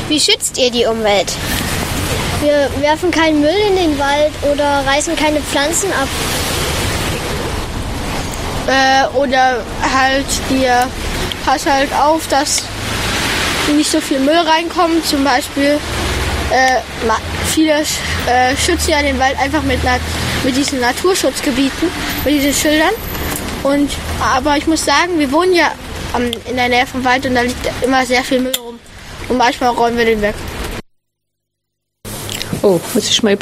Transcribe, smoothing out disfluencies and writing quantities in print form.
Wie schützt ihr die Umwelt? Wir werfen keinen Müll in den Wald oder reißen keine Pflanzen ab. Oder halt wir passen halt auf, dass nicht so viel Müll reinkommt. Zum Beispiel viele schützen ja den Wald einfach mit diesen Naturschutzgebieten, mit diesen Schildern. Aber ich muss sagen, wir wohnen ja in der Nähe vom Wald und da liegt immer sehr viel Müll rum. Und manchmal räumen wir den weg. Oh, muss ich mal